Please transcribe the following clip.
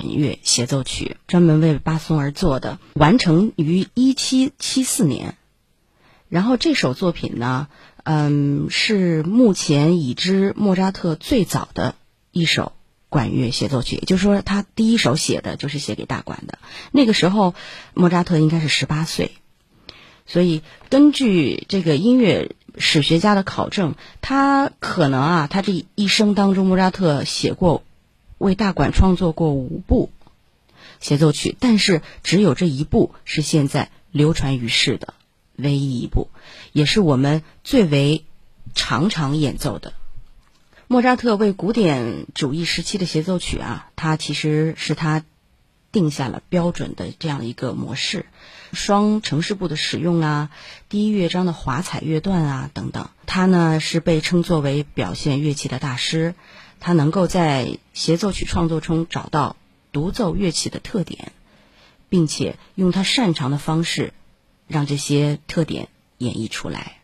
乐协奏曲，专门为巴松而做的，完成于1774年。然后这首作品呢，是目前已知莫扎特最早的一首管乐协奏曲，也就是说他第一首写的就是写给大管的。那个时候莫扎特应该是18岁，所以根据这个音乐史学家的考证，他可能他这一生当中莫扎特为大管创作过5部协奏曲，但是只有这一部是现在流传于世的唯一一部，也是我们最为常演奏的。莫扎特为古典主义时期的协奏曲它其实是他定下了标准的这样一个模式，双呈示部的使用第一乐章的华彩乐段等等。他呢是被称作为表现乐器的大师，他能够在协奏曲创作中找到独奏乐器的特点，并且用他擅长的方式让这些特点演绎出来。